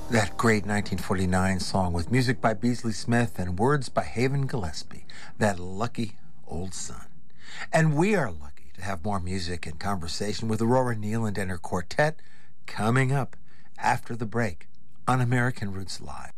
That great 1949 song with music by Beasley Smith and words by Haven Gillespie, That Lucky Old Sun. And we are lucky to have more music and conversation with Aurora Nealand and her quartet coming up after the break on American Roots Live.